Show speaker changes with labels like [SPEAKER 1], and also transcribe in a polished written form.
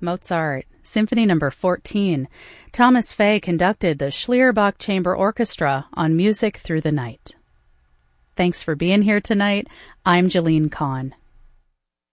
[SPEAKER 1] Mozart, Symphony No. 14. Thomas Fay conducted the Schlierbach Chamber Orchestra on Music Through the Night. Thanks for being here tonight. I'm Jalene Kahn.